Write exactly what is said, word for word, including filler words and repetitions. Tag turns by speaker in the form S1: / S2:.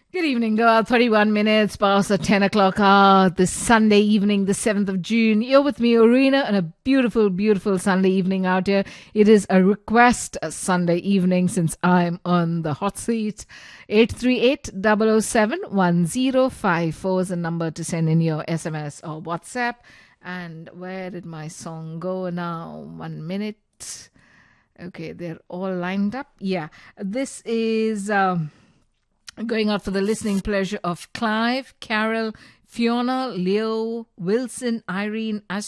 S1: Good evening, girl. thirty-one minutes past the ten o'clock hour this Sunday evening, the seventh of June. You're with me, Arena, on a beautiful, beautiful Sunday evening out here. It is a request a Sunday evening since I'm on the hot seat. eight three eight, zero zero seven, one zero five four is the number to send in your S M S or WhatsApp. And where did my song go now? One minute. Okay, they're all lined up. Yeah, this is... Um, Going out for the listening pleasure of Clive, Carol, Fiona, Leo, Wilson, Irene,